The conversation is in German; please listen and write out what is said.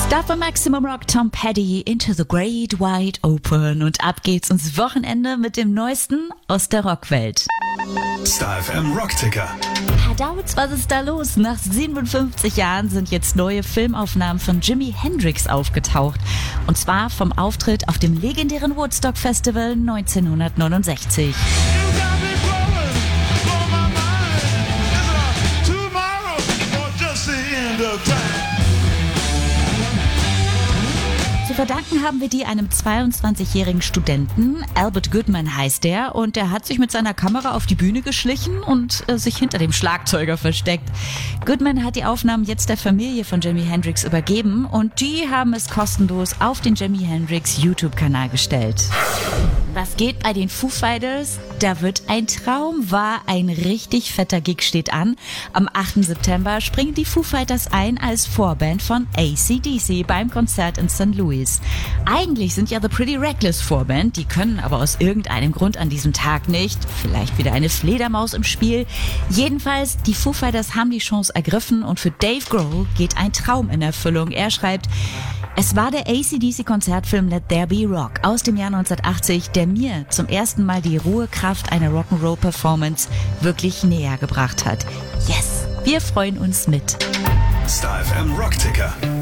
Start bei Maximum Rock, Tom Petty, Into the Great Wide Open. Und ab geht's ins Wochenende mit dem Neuesten aus der Rockwelt. Star FM Rockticker. Herr Dautz, was ist da los? Nach 57 Jahren sind jetzt neue Filmaufnahmen von Jimi Hendrix aufgetaucht. Und zwar vom Auftritt auf dem legendären Woodstock Festival 1969. Zu verdanken haben wir die einem 22-jährigen Studenten. Albert Goodman heißt er, und er hat sich mit seiner Kamera auf die Bühne geschlichen und sich hinter dem Schlagzeuger versteckt. Goodman hat die Aufnahmen jetzt der Familie von Jimi Hendrix übergeben und die haben es kostenlos auf den Jimi Hendrix YouTube-Kanal gestellt. Was geht bei den Foo Fighters? Da wird ein Traum wahr, ein richtig fetter Gig steht an. Am 8. September springen die Foo Fighters ein als Vorband von AC/DC beim Konzert in St. Louis. Eigentlich sind ja The Pretty Reckless Vorband, die können aber aus irgendeinem Grund an diesem Tag nicht. Vielleicht wieder eine Fledermaus im Spiel. Jedenfalls, die Foo Fighters haben die Chance ergriffen und für Dave Grohl geht ein Traum in Erfüllung. Er schreibt: Es war der AC/DC-Konzertfilm Let There Be Rock aus dem Jahr 1980, der mir zum ersten Mal die rohe Kraft einer Rock'n'Roll-Performance wirklich näher gebracht hat. Yes, wir freuen uns mit. Star FM Rockticker.